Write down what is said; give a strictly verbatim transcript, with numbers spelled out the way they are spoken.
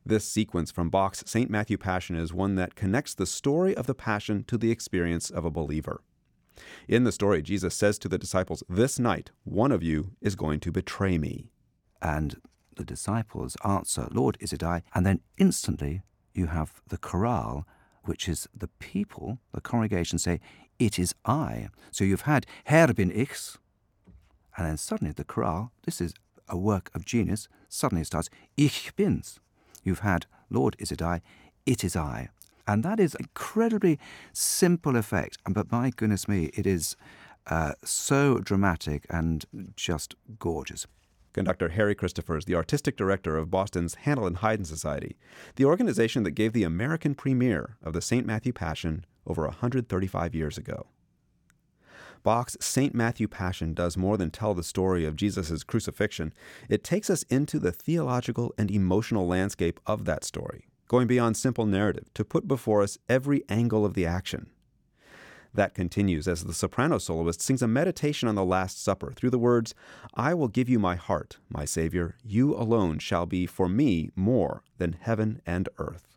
This sequence from Bach's Saint Matthew Passion is one that connects the story of the Passion to the experience of a believer. In the story, Jesus says to the disciples, "This night, one of you is going to betray me." And the disciples answer, "Lord, is it I?" And then instantly you have the chorale, which is the people, the congregation say, "It is I." So you've had Herr bin ich, and then suddenly the chorale, this is a work of genius, suddenly it starts, "Ich bin's." You've had, "Lord, is it I?" "It is I." And that is an incredibly simple effect, but my goodness me, it is uh, so dramatic and just gorgeous. Conductor Harry Christopher is the artistic director of Boston's Handel and Haydn Society, the organization that gave the American premiere of the Saint Matthew Passion over one hundred thirty-five years ago. Bach's Saint Matthew Passion does more than tell the story of Jesus' crucifixion. It takes us into the theological and emotional landscape of that story, going beyond simple narrative to put before us every angle of the action. That continues as the soprano soloist sings a meditation on the Last Supper through the words, "I will give you my heart, my Savior. You alone shall be for me more than heaven and earth."